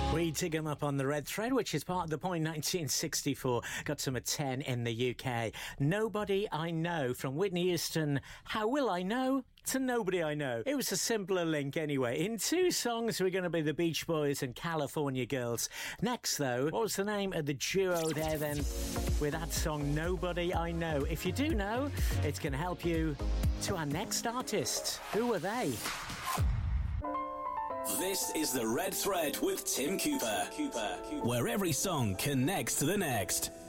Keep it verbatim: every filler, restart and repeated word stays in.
We dig them up on the Red Thread, which is part of the point nineteen sixty-four. Got some at ten in the U K. Nobody I Know from Whitney Houston. How will I know? To Nobody I Know. It was a simpler link anyway. In two songs, we're going to be the Beach Boys and California Girls. Next, though, what was the name of the duo there then with that song, Nobody I Know? If you do know, it's going to help you to our next artist. Who are they? This is the Red Thread with Tim Cooper, Cooper, Cooper, where every song connects to the next.